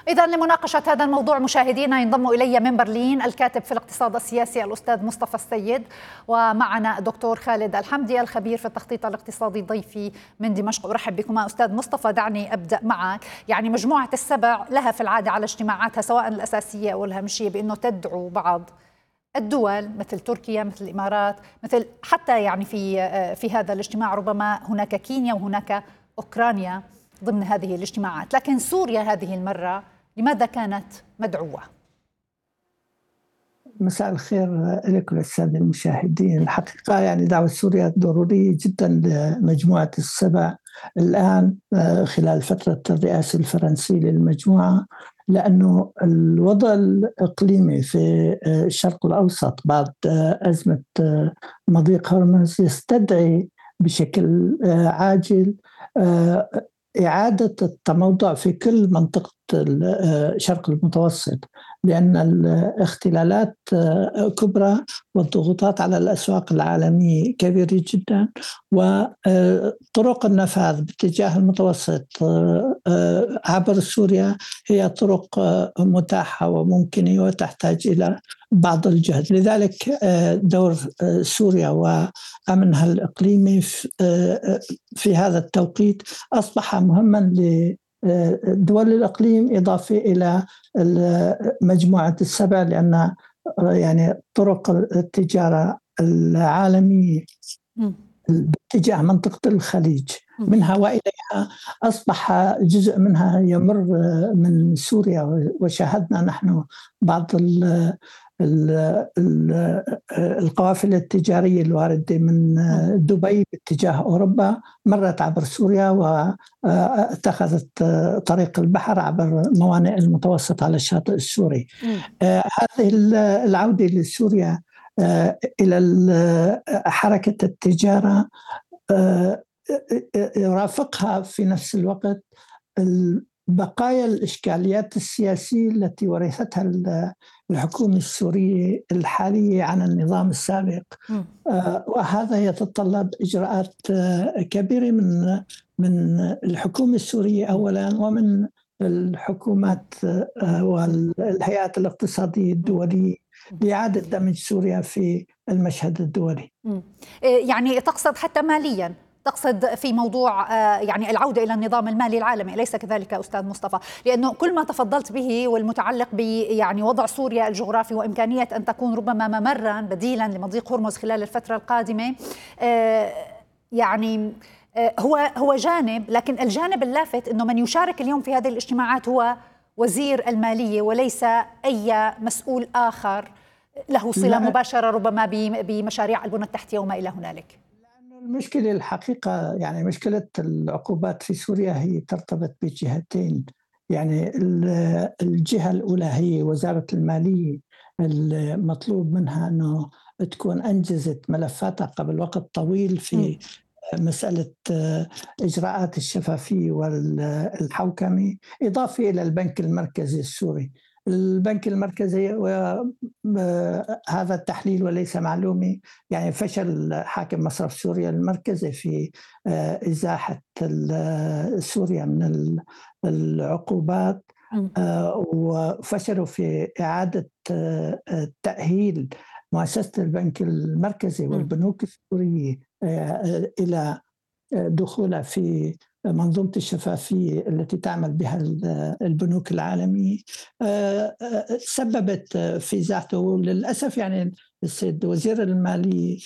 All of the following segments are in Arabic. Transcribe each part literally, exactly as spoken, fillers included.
إذا لمناقشة هذا الموضوع مشاهدينا ينضم إلي من برلين الكاتب في الاقتصاد السياسي الأستاذ مصطفى السيد، ومعنا الدكتور خالد الحمدي الخبير في التخطيط الاقتصادي ضيفي من دمشق. أرحب بكما أستاذ مصطفى. دعني أبدأ معك. يعني مجموعة السبع لها في العادة على اجتماعاتها سواء الأساسية أو الهامشية بأنه تدعو بعض الدول مثل تركيا مثل الإمارات مثل حتى يعني في في هذا الاجتماع ربما هناك كينيا وهناك أوكرانيا ضمن هذه الاجتماعات، لكن سوريا هذه المرة لماذا كانت مدعوة؟ مساء الخير لك وللسادة المشاهدين. الحقيقة يعني دعوة سوريا ضرورية جدا لمجموعة السبع الآن خلال فترة الرئاسة الفرنسية للمجموعة، لأنه الوضع الإقليمي في الشرق الأوسط بعد أزمة مضيق هرمز يستدعي بشكل عاجل إعادة التموضع في كل منطقة الشرق المتوسط، لأن الاختلالات كبرى والضغوطات على الأسواق العالمية كبيرة جدا، وطرق النفاذ باتجاه المتوسط عبر سوريا هي طرق متاحة وممكنة وتحتاج إلى بعض الجهد. لذلك دور سوريا وأمنها الإقليمي في هذا التوقيت أصبح مهما لدول الإقليم إضافة إلى مجموعة السبع، لأن يعني طرق التجارة العالمية باتجاه منطقة الخليج منها وإليها أصبح جزء منها يمر من سوريا، وشاهدنا نحن بعض القوافل التجارية الواردة من دبي باتجاه أوروبا مرت عبر سوريا واتخذت طريق البحر عبر موانئ المتوسط على الشاطئ السوري. هذه العودة لسوريا إلى حركة التجارة يرافقها في نفس الوقت بقايا الإشكاليات السياسية التي ورثتها الحكومة السورية الحالية عن النظام السابق، وهذا يتطلب إجراءات كبيرة من من الحكومة السورية أولا، ومن الحكومات والهيئات الاقتصادية الدولية لإعادة دمج سوريا في المشهد الدولي. يعني تقصد حتى ماليا، تقصد في موضوع يعني العودة إلى النظام المالي العالمي، أليس كذلك أستاذ مصطفى؟ لأنه كل ما تفضلت به والمتعلق ب يعني وضع سوريا الجغرافي وإمكانية أن تكون ربما ممرا بديلا لمضيق هرمز خلال الفترة القادمة، يعني هو هو جانب، لكن الجانب اللافت أنه من يشارك اليوم في هذه الاجتماعات هو وزير المالية وليس أي مسؤول آخر له صلة مباشرة ربما بمشاريع البنى التحتية وما إلى هنالك. المشكلة الحقيقة يعني مشكلة العقوبات في سوريا هي ترتبط بجهتين. يعني الجهة الأولى هي وزارة المالية، المطلوب منها أنه تكون أنجزت ملفاتها قبل وقت طويل في مسألة إجراءات الشفافية والحوكمة، إضافة إلى البنك المركزي السوري. البنك المركزي وهذا التحليل وليس معلومي، يعني فشل حاكم مصرف سوريا المركزي في إزاحة سوريا من العقوبات، وفشلوا في إعادة تأهيل مؤسسة البنك المركزي والبنوك السورية إلى دخولها في منظومة الشفافية التي تعمل بها البنوك العالمية، سببت في ذاته للأسف. يعني السيد وزير المالية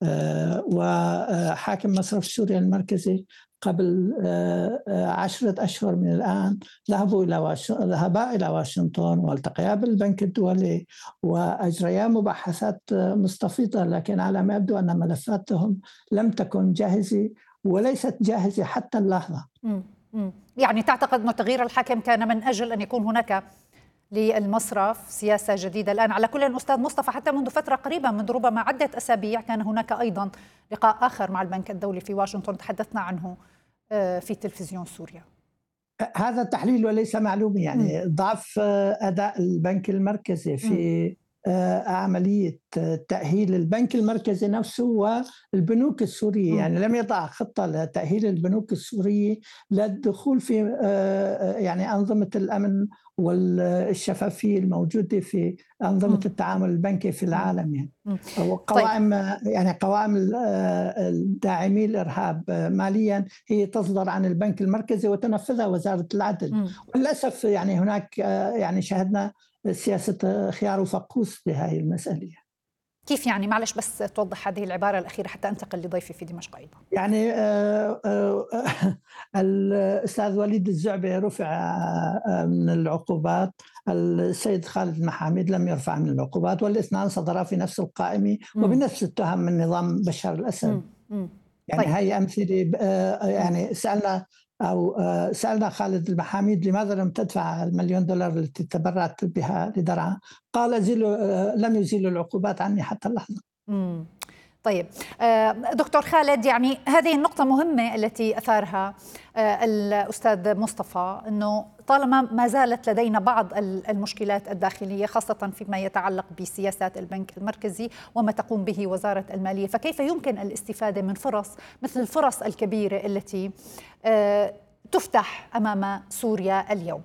وحاكم مصرف سوريا المركزي قبل عشرة أشهر من الآن ذهبوا إلى واش... ذهبا إلى واشنطن والتقيا بالبنك الدولي وأجريا مباحثات مستفيضة، لكن على ما يبدو أن ملفاتهم لم تكن جاهزة وليست جاهزة حتى اللحظة. م- م. يعني تعتقد أن تغيير الحاكم كان من أجل أن يكون هناك للمصرف سياسة جديدة الآن؟ على كل أستاذ مصطفى، حتى منذ فترة قريبة، منذ ربما عدة أسابيع، كان هناك أيضا لقاء آخر مع البنك الدولي في واشنطن تحدثنا عنه في تلفزيون سوريا. هذا التحليل وليس معلومي، يعني ضعف أداء البنك المركزي في عملية تأهيل البنك المركزي نفسه والبنوك السورية. يعني لم يضع خطة لتأهيل البنوك السورية للدخول في يعني أنظمة الأمن والشفافية الموجودة في أنظمة التعامل البنكي في العالم. يعني وقوائم يعني قوائم الداعمي الإرهاب ماليا هي تصدر عن البنك المركزي وتنفذها وزارة العدل. وللأسف يعني هناك يعني شاهدنا سياسة خيار وفقوس بهذه المسألة. كيف يعني؟ معلش بس توضح هذه العبارة الأخيرة حتى أنتقل لضيفي في دمشق أيضا. يعني آه آه الأستاذ وليد الزعبي رفع من العقوبات، السيد خالد محامد لم يرفع من العقوبات، والاثنان صدرا في نفس القائمة وبنفس التهم من نظام بشار الأسد. م. م. يعني طيب. هاي أمثلة. آه يعني سألنا أو سألنا خالد المحاميد لماذا لم تدفع المليون دولار التي تبرعت بها لدرعا؟ قال أزيلوا لم يزيلوا العقوبات عني حتى اللحظة. مم. طيب دكتور خالد، يعني هذه النقطة مهمة التي أثارها الأستاذ مصطفى، أنه طالما ما زالت لدينا بعض المشكلات الداخلية خاصة فيما يتعلق بسياسات البنك المركزي وما تقوم به وزارة المالية، فكيف يمكن الاستفادة من فرص مثل الفرص الكبيرة التي تفتح أمام سوريا اليوم؟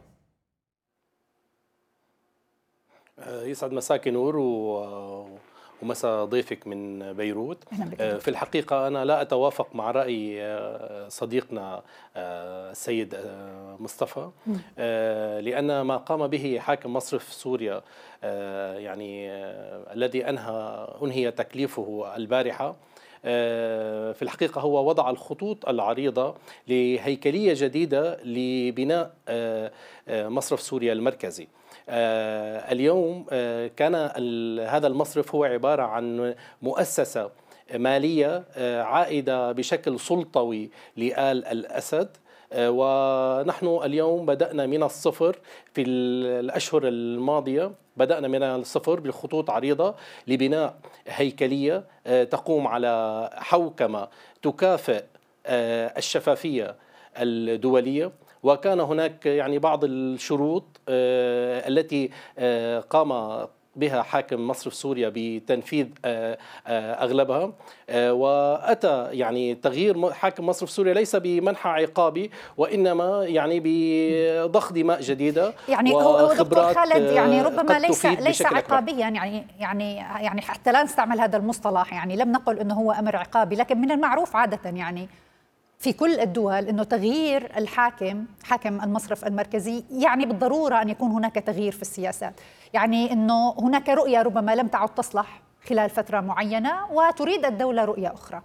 يسعد مساكي نور و ومساء ضيفك من بيروت. في الحقيقة أنا لا أتوافق مع رأي صديقنا السيد مصطفى، لأن ما قام به حاكم مصرف سوريا يعني الذي أنهى أنهي تكليفه البارحة في الحقيقة هو وضع الخطوط العريضة لهيكلية جديدة لبناء مصرف سوريا المركزي. آه اليوم آه كان هذا المصرف هو عبارة عن مؤسسة مالية آه عائدة بشكل سلطوي لآل الأسد، آه ونحن اليوم بدأنا من الصفر. في الأشهر الماضية بدأنا من الصفر بالخطوط عريضة لبناء هيكلية آه تقوم على حوكمة تكافئ آه الشفافية الدولية. وكان هناك يعني بعض الشروط آه التي آه قام بها حاكم مصرف سوريا بتنفيذ آه آه أغلبها، آه وأتى يعني تغيير حاكم مصرف سوريا ليس بمنحى عقابي وإنما يعني بضخ دماء جديدة. يعني هو دكتور خالد يعني ربما ليس ليس عقابيا، يعني يعني يعني حتى لا نستعمل هذا المصطلح، يعني لم نقل انه هو امر عقابي، لكن من المعروف عادة يعني في كل الدول أنه تغيير الحاكم حاكم المصرف المركزي يعني بالضرورة أن يكون هناك تغيير في السياسات، يعني أنه هناك رؤية ربما لم تعد تصلح خلال فترة معينة وتريد الدولة رؤية أخرى.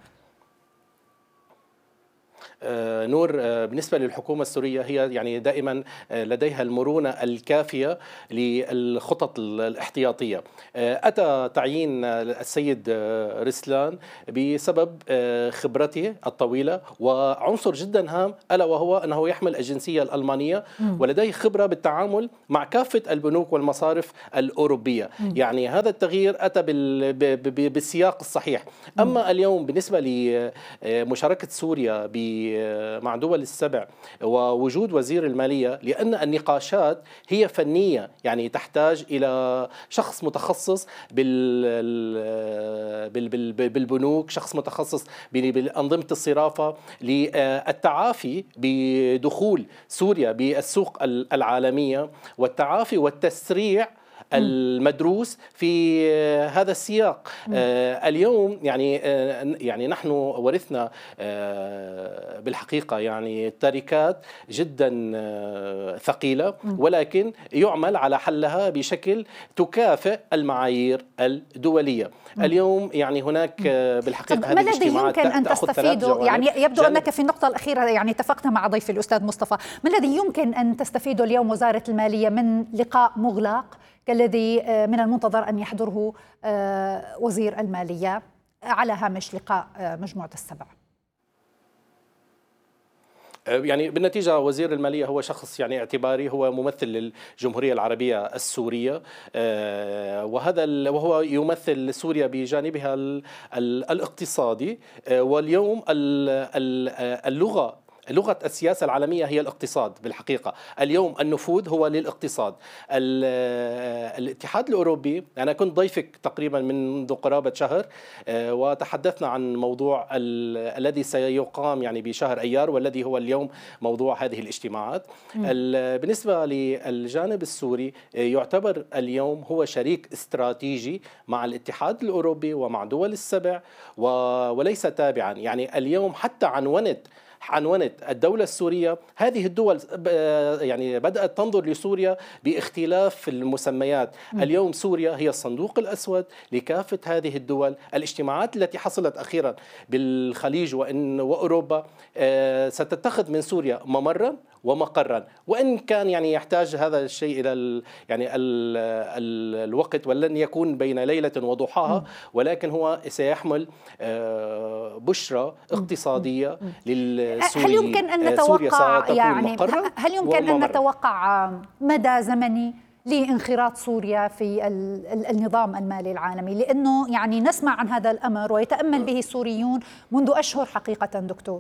آه نور، آه بالنسبة للحكومة السورية هي يعني دائما آه لديها المرونة الكافية للخطط الاحتياطية. آه أتى تعيين السيد رسلان بسبب آه خبرته الطويلة وعنصر جدا هام ألا وهو أنه يحمل الجنسية الألمانية ولديه خبرة بالتعامل مع كافة البنوك والمصارف الأوروبية. يعني هذا التغيير أتى بالسياق الصحيح. أما اليوم بالنسبة لمشاركة سوريا ب مع دول السبع ووجود وزير المالية، لأن النقاشات هي فنية يعني تحتاج إلى شخص متخصص بالبنوك، شخص متخصص بأنظمة الصرافة للتعافي بدخول سوريا بالسوق العالمية والتعافي والتسريع المدروس في هذا السياق. آه اليوم يعني آه يعني نحن ورثنا آه بالحقيقة يعني تركات جدا آه ثقيلة، ولكن يعمل على حلها بشكل تكافئ المعايير الدولية. اليوم يعني هناك آه بالحقيقة ما الذي يمكن أن تستفيده؟ يعني يبدو أنك في النقطة الأخيرة يعني اتفقت مع ضيفي الأستاذ مصطفى، ما الذي يمكن أن تستفيده اليوم وزارة المالية من لقاء مغلق كالذي من المنتظر أن يحضره وزير المالية على هامش لقاء مجموعة السبع؟ يعني بالنتيجة وزير المالية هو شخص يعني اعتباري، هو ممثل للجمهورية العربية السورية، وهذا وهو يمثل سوريا بجانبها الاقتصادي. واليوم اللغة لغة السياسة العالمية هي الاقتصاد بالحقيقة. اليوم النفوذ هو للاقتصاد. الاتحاد الأوروبي، أنا كنت ضيفك تقريبا منذ قرابة شهر وتحدثنا عن موضوع الذي سيقام يعني بشهر أيار والذي هو اليوم موضوع هذه الاجتماعات. بالنسبة للجانب السوري يعتبر اليوم هو شريك استراتيجي مع الاتحاد الأوروبي ومع دول السبع وليس تابعا. يعني اليوم حتى عنونت عنونت الدولة السورية، هذه الدول يعني بدأت تنظر لسوريا باختلاف المسميات. م. اليوم سوريا هي الصندوق الأسود لكافة هذه الدول. الاجتماعات التي حصلت أخيرا بالخليج وإن وأوروبا ستتخذ من سوريا ممرا ومقرا، وإن كان يعني يحتاج هذا الشيء إلى ال يعني ال ال الوقت ولن يكون بين ليلة وضحاها، ولكن هو سيحمل بشرى اقتصادية للسوري. هل يمكن أن نتوقع يعني هل يمكن أن نتوقع مدى زمني لانخراط سوريا في النظام المالي العالمي؟ لأنه يعني نسمع عن هذا الأمر ويتأمل به السوريون منذ أشهر حقيقة دكتور.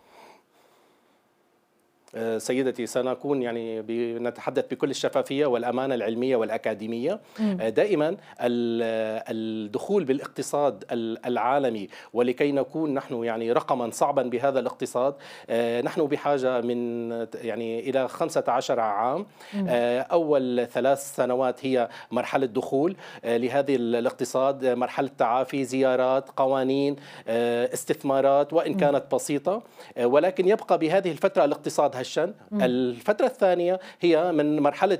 سيدتي، سنكون يعني نتحدث بكل الشفافية والأمانة العلمية والأكاديمية. م. دائما الدخول بالاقتصاد العالمي ولكي نكون نحن يعني رقما صعبا بهذا الاقتصاد، نحن بحاجة من يعني إلى خمسة عشر عام. م. أول ثلاث سنوات هي مرحلة دخول لهذه الاقتصاد، مرحلة تعافي، زيارات، قوانين، استثمارات وإن كانت بسيطة، ولكن يبقى بهذه الفترة الاقتصاد. الفترة الثانية هي من مرحلة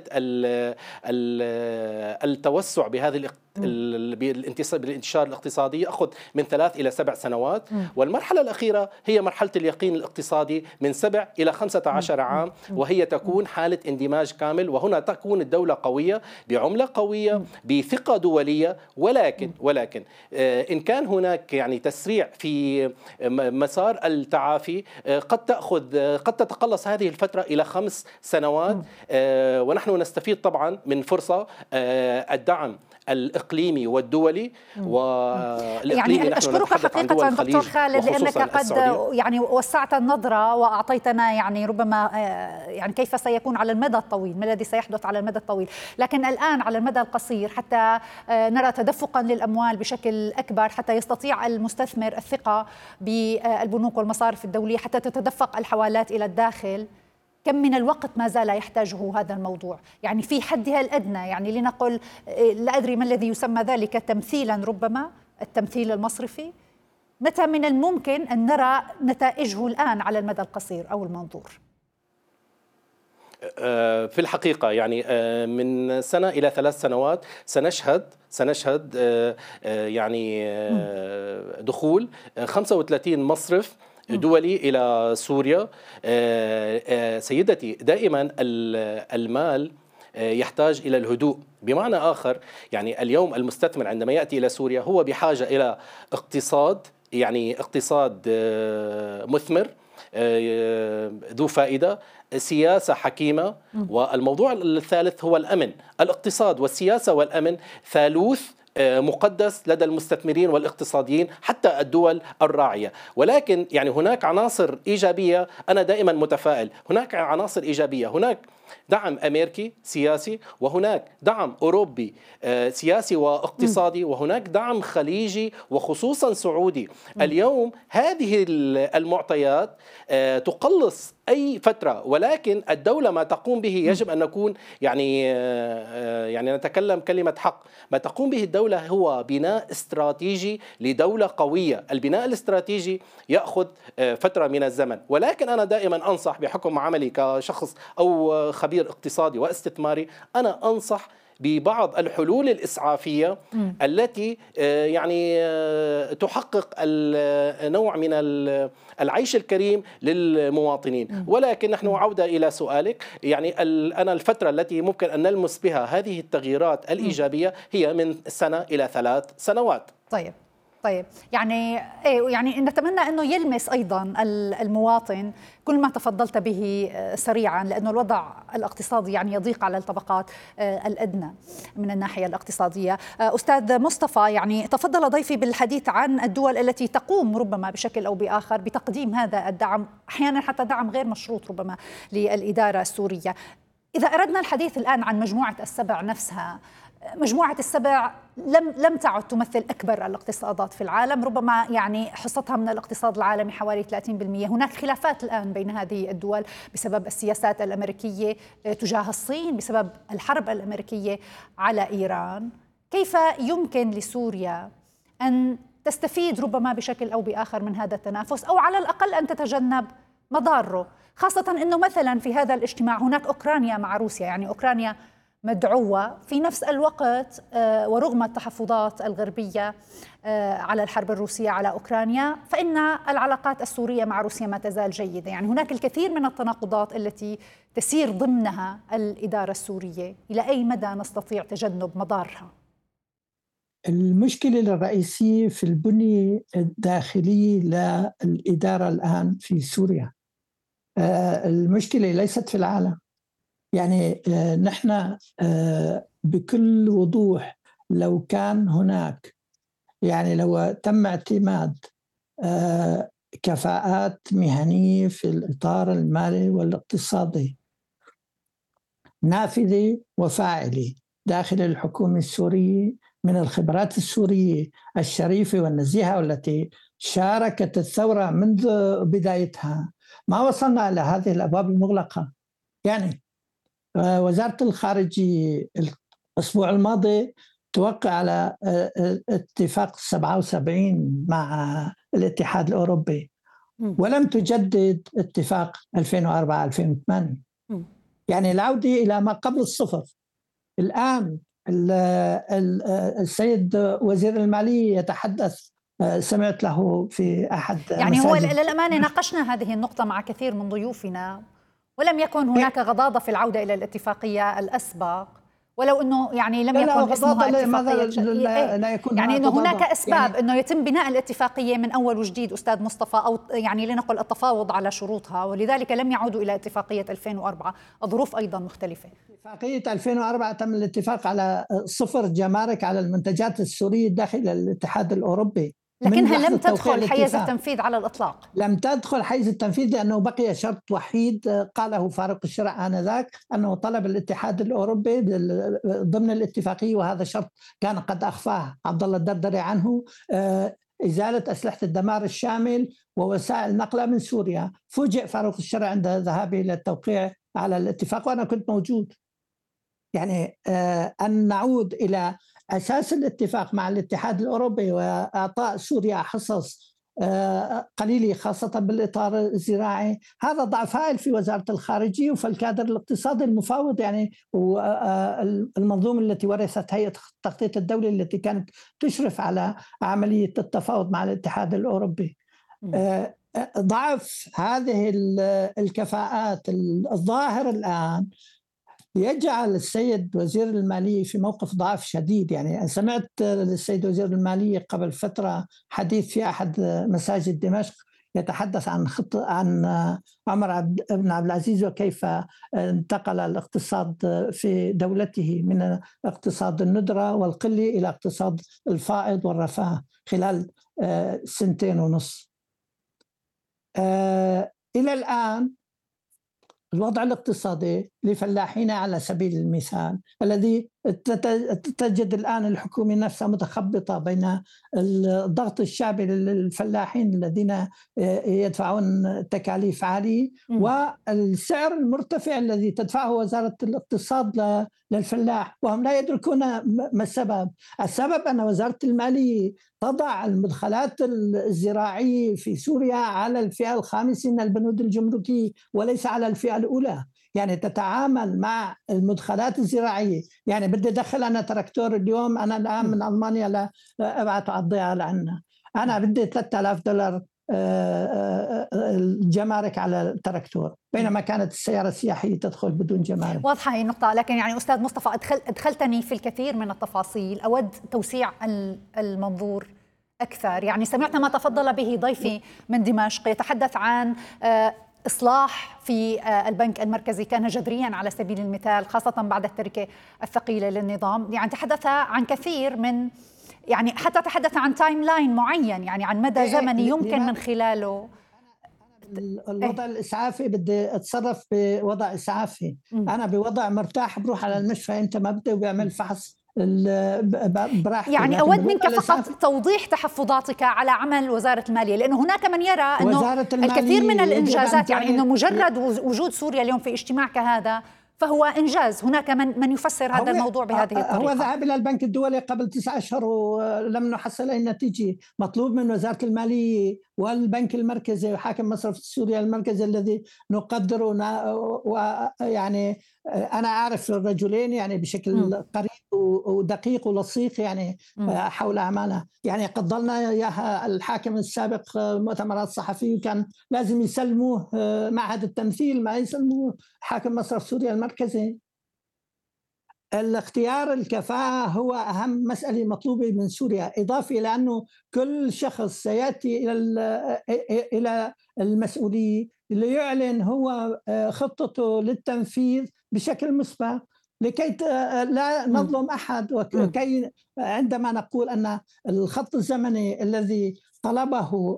التوسع بهذه بالانتشار الاقتصادي، يأخذ من ثلاث إلى سبع سنوات. م. والمرحلة الأخيرة هي مرحلة اليقين الاقتصادي من سبع إلى خمسة عشر عام، وهي تكون حالة اندماج كامل، وهنا تكون الدولة قوية بعملة قوية بثقة دولية. ولكن ولكن إن كان هناك يعني تسريع في مسار التعافي قد تأخذ قد تتقلص هذه الفترة إلى خمس سنوات. ونحن نستفيد طبعا من فرصة الدعم الإقليمي والدولي والإقليمي. يعني أشكرك حقيقة دكتور خالد لأنك قد السعودية. يعني وسعت النظرة وأعطيتنا يعني ربما يعني كيف سيكون على المدى الطويل، ما الذي سيحدث على المدى الطويل. لكن الآن على المدى القصير حتى نرى تدفقا للأموال بشكل أكبر، حتى يستطيع المستثمر الثقة بالبنوك والمصارف الدولية، حتى تتدفق الحوالات إلى الداخل. كم من الوقت ما زال يحتاجه هذا الموضوع؟ يعني في حدها الأدنى، يعني لنقل لا أدري ما الذي يسمى ذلك تمثيلا، ربما التمثيل المصرفي. متى من الممكن أن نرى نتائجه الآن على المدى القصير أو المنظور؟ في الحقيقة يعني من سنة إلى ثلاث سنوات سنشهد سنشهد يعني دخول خمسة وثلاثين مصرف دولي إلى سوريا. سيدتي، دائما المال يحتاج إلى الهدوء. بمعنى آخر يعني اليوم المستثمر عندما يأتي إلى سوريا هو بحاجة إلى اقتصاد، يعني اقتصاد مثمر ذو فائدة، سياسة حكيمة، والموضوع الثالث هو الأمن. الاقتصاد والسياسة والأمن ثالوث مقدس لدى المستثمرين والاقتصاديين حتى الدول الراعية. ولكن يعني هناك عناصر إيجابية، أنا دائما متفائل. هناك عناصر إيجابية، هناك دعم أمريكي سياسي، وهناك دعم أوروبي سياسي واقتصادي، وهناك دعم خليجي وخصوصا سعودي. اليوم هذه المعطيات تقلص أي فترة، ولكن الدولة ما تقوم به يجب أن نكون يعني يعني نتكلم كلمة حق. ما تقوم به الدولة هو بناء استراتيجي لدولة قوية. البناء الاستراتيجي يأخذ فترة من الزمن، ولكن أنا دائما أنصح بحكم عملي كشخص أو خبير اقتصادي واستثماري، أنا أنصح ببعض الحلول الإسعافية م. التي يعني تحقق نوع من العيش الكريم للمواطنين. م. ولكن نحن عودة إلى سؤالك، يعني أنا الفترة التي ممكن أن نلمس بها هذه التغييرات الإيجابية هي من سنة إلى ثلاث سنوات. طيب طيب يعني ايه يعني نتمنى انه يلمس ايضا المواطن كل ما تفضلت به سريعا، لانه الوضع الاقتصادي يعني يضيق على الطبقات الادنى من الناحيه الاقتصاديه. استاذ مصطفى، يعني تفضل ضيفي بالحديث عن الدول التي تقوم ربما بشكل او باخر بتقديم هذا الدعم، احيانا حتى دعم غير مشروط ربما للاداره السوريه. اذا اردنا الحديث الان عن مجموعه السبع نفسها، مجموعة السبع لم لم تعد تمثل أكبر الاقتصادات في العالم، ربما يعني حصتها من الاقتصاد العالمي حوالي ثلاثين بالمئة. هناك خلافات الآن بين هذه الدول بسبب السياسات الأمريكية تجاه الصين، بسبب الحرب الأمريكية على إيران. كيف يمكن لسوريا أن تستفيد ربما بشكل أو بآخر من هذا التنافس، أو على الأقل أن تتجنب مضاره، خاصة أنه مثلا في هذا الاجتماع هناك أوكرانيا مع روسيا، يعني أوكرانيا مدعوة في نفس الوقت ورغم التحفظات الغربية على الحرب الروسية على أوكرانيا، فإن العلاقات السورية مع روسيا ما تزال جيدة. يعني هناك الكثير من التناقضات التي تسير ضمنها الإدارة السورية. إلى أي مدى نستطيع تجنب مضارها؟ المشكلة الرئيسية في البنية الداخلية للإدارة الآن في سوريا. المشكلة ليست في العالم. يعني نحن بكل وضوح لو كان هناك، يعني لو تم اعتماد كفاءات مهنية في الإطار المالي والاقتصادي نافذة وفاعلة داخل الحكومة السورية من الخبرات السورية الشريفة والنزيهة والتي شاركت الثورة منذ بدايتها، ما وصلنا إلى هذه الأبواب المغلقة. يعني وزارة الخارجية الأسبوع الماضي توقع على اتفاق سبعة وسبعين مع الاتحاد الأوروبي، ولم تجدد اتفاق ألفين وأربعة ألفين وثمانية، يعني العودة إلى ما قبل الصفر. الآن السيد وزير المالية يتحدث، سمعت له في أحد يعني مساجد. هو للأمانة ناقشنا هذه النقطة مع كثير من ضيوفنا، ولم يكن هناك غضاضة في العودة إلى الاتفاقية الأسبق، ولو أنه يعني لم يكن اسمها اتفاقية لا, لا يكون يعني أنه هناك أسباب يعني أنه يتم بناء الاتفاقية من أول وجديد أستاذ مصطفى، أو يعني لنقل التفاوض على شروطها، ولذلك لم يعودوا إلى اتفاقية ألفين وأربعة. الظروف أيضا مختلفة. اتفاقية ألفين وأربعة تم الاتفاق على صفر جمارك على المنتجات السورية داخل الاتحاد الأوروبي، لكنها لم تدخل حيز التنفيذ على الإطلاق. لم تدخل حيز التنفيذ لأنه بقي شرط وحيد قاله فاروق الشرع آنذاك، أنه طلب الاتحاد الأوروبي ضمن الاتفاقية، وهذا شرط كان قد أخفاه عبد الله الدردري عنه، إزالة أسلحة الدمار الشامل ووسائل نقلها من سوريا. فوجئ فاروق الشرع عند ذهابه إلى التوقيع على الاتفاق، وأنا كنت موجود. يعني أن نعود إلى أساس الاتفاق مع الاتحاد الأوروبي وإعطاء سوريا حصص قليلة خاصة بالإطار الزراعي، هذا ضعف هائل في وزارة الخارجية وفي الكادر الاقتصادي المفاوض، يعني والمنظومة التي ورثت هيئة التخطيط الدولي التي كانت تشرف على عملية التفاوض مع الاتحاد الأوروبي. ضعف هذه الكفاءات الظاهر الآن يجعل السيد وزير المالية في موقف ضعف شديد. يعني سمعت السيد وزير المالية قبل فترة حديث في أحد مساجد دمشق يتحدث عن خط عن عمر بن عبد العزيز وكيف انتقل الاقتصاد في دولته من اقتصاد الندرة والقلة إلى اقتصاد الفائض والرفاه خلال سنتين ونصف. إلى الآن الوضع الاقتصادي لفلاحين على سبيل المثال الذي تجد الآن الحكومة نفسها متخبطة بين الضغط الشعبي للفلاحين الذين يدفعون تكاليف عالية والسعر المرتفع الذي تدفعه وزارة الاقتصاد للفلاح، وهم لا يدركون ما السبب. السبب أن وزارة المالية تضع المدخلات الزراعية في سوريا على الفئة الخامسة من البنود الجمركية وليس على الفئة الأولى. يعني تتعامل مع المدخلات الزراعية، يعني بدي أدخل أنا تراكتور اليوم، أنا الآن من ألمانيا لا أبعث على الضيعة لعنا، أنا بدي ثلاثة آلاف دولار الجمارك على التراكتور، بينما كانت السيارة السياحية تدخل بدون جمارك. واضحة هي النقطة، لكن يعني أستاذ مصطفى أدخل أدخلتني في الكثير من التفاصيل، أود توسيع المنظور أكثر. يعني سمعت ما تفضل به ضيفي من دمشق يتحدث عن إصلاح في البنك المركزي كان جذريا على سبيل المثال، خاصة بعد التركة الثقيلة للنظام. يعني تحدث عن كثير من، يعني حتى تحدث عن تايم لاين معين، يعني عن مدى زمني يمكن من خلاله. الوضع الإسعافي بدي أتصرف بوضع إسعافي. م. أنا بوضع مرتاح بروح على المشفى، أنت ما بدي وبيعمل فحص براحتي. يعني أود منك فقط توضيح تحفظاتك على عمل وزارة المالية، لأنه هناك من يرى أنه الكثير من الإنجازات، يعني أنه مجرد وجود سوريا اليوم في اجتماع كهذا فهو إنجاز. هناك من من يفسر هذا الموضوع بهذه الطريقة. هو ذهب إلى البنك الدولي قبل تسعة أشهر ولم نحصل أي نتيجة. مطلوب من وزارة المالية والبنك المركزي وحاكم مصرف سوريا المركزي الذي نقدره، ويعني أنا أعرف الرجلين يعني بشكل م. قريب ودقيق ولصيق يعني م. حول أعمالها. يعني قدرنا إياها الحاكم السابق مؤتمرات صحفية، وكان لازم يسلموه معهد التمثيل، ما يسلموه حاكم مصرف سوريا المركزي. الاختيار الكفاءة هو أهم مسألة مطلوبة من سوريا، إضافة إلى أنه كل شخص سيأتي إلى إلى المسؤولية ليعلن هو خطته للتنفيذ بشكل مسبق، لكي لا نظلم أحد. وكي عندما نقول أن الخط الزمني الذي طلبه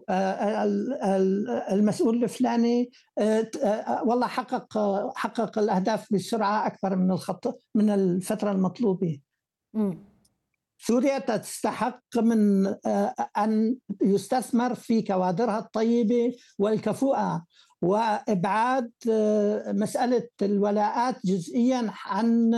المسؤول الفلاني والله حقق حقق الأهداف بسرعة أكثر من الخط من الفترة المطلوبة. م. سوريا تستحق من أن يستثمر في كوادرها الطيبة والكفؤة، وإبعاد مسألة الولاءات جزئيا عن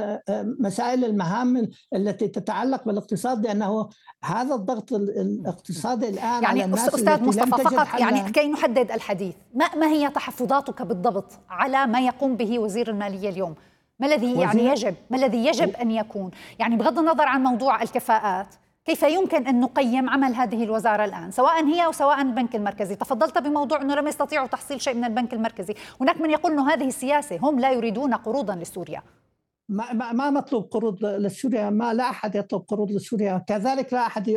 مسائل المهام التي تتعلق بالاقتصاد، لأنه هذا الضغط الاقتصادي الآن يعني على الناس أستاذ مصطفى فقط يعني كي نحدد الحديث، ما, ما هي تحفظاتك بالضبط على ما يقوم به وزير المالية اليوم؟ ما الذي يعني يجب ما الذي يجب أن يكون، يعني بغض النظر عن موضوع الكفاءات، كيف يمكن أن نقيم عمل هذه الوزارة الآن سواء هي أو سواء البنك المركزي؟ تفضلت بموضوع أنه لم يستطيعوا تحصيل شيء من البنك المركزي، هناك من يقول أنه هذه السياسة، هم لا يريدون قروضا لسوريا. ما, ما مطلوب قروض لسوريا، ما لا أحد يطلب قروض لسوريا، كذلك لا أحد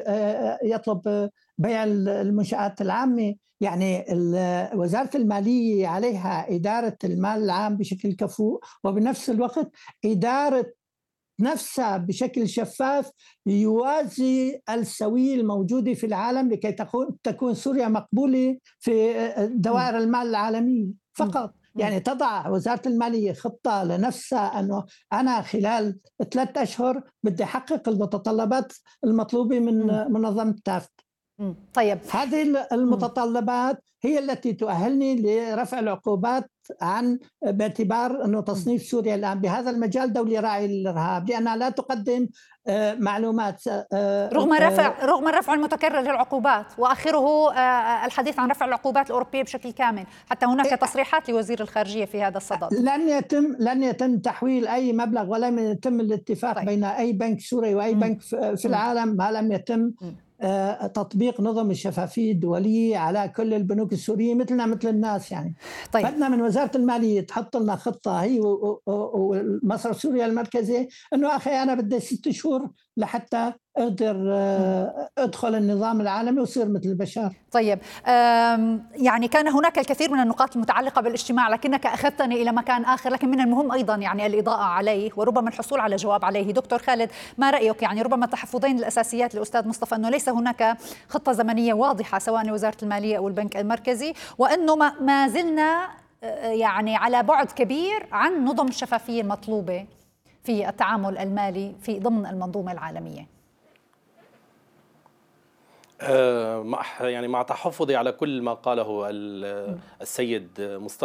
يطلب بيع المنشآت العامة. يعني وزارة المالية عليها إدارة المال العام بشكل كفؤ، وبنفس الوقت إدارة نفسها بشكل شفاف يوازي السوية الموجودة في العالم، لكي تكون تكون سوريا مقبولة في دوائر المال العالمية فقط. يعني تضع وزارة المالية خطة لنفسها أنه أنا خلال ثلاثة أشهر بدي أحقق المتطلبات المطلوبة من منظمة تافت. طيب، هذه المتطلبات هي التي تؤهلني لرفع العقوبات عن باعتبار أنه تصنيف سوريا الآن بهذا المجال دولي راعي للإرهاب، لأنها لا تقدم معلومات رغم رفع رغم الرفع المتكرر للعقوبات، وآخره الحديث عن رفع العقوبات الأوروبية بشكل كامل. حتى هناك تصريحات لوزير الخارجية في هذا الصدد. لن يتم لن يتم تحويل أي مبلغ، ولم يتم الاتفاق طيب. بين أي بنك سوري وأي م. بنك في العالم ما لم يتم م. تطبيق نظم الشفافية الدولية على كل البنوك السورية مثلنا مثل الناس. يعني طيب. بدنا من وزارة المالية تحط لنا خطة هي ومصرف سوريا المركزي، إنه أخي أنا بدي ست شهور لحتى أقدر أدخل النظام العالمي وصير مثل البشر. طيب، يعني كان هناك الكثير من النقاط المتعلقة بالاجتماع، لكنك أخذتني إلى مكان آخر، لكن من المهم أيضا يعني الإضاءة عليه وربما الحصول على جواب عليه. دكتور خالد، ما رأيك؟ يعني ربما التحفظين الأساسيات للأستاذ مصطفى أنه ليس هناك خطة زمنية واضحة سواء لوزارة المالية أو البنك المركزي، وأنه ما زلنا يعني على بعد كبير عن نظم الشفافية المطلوبة في التعامل المالي في ضمن المنظومة العالمية. يعني مع تحفظي على كل ما قاله السيد مصطفى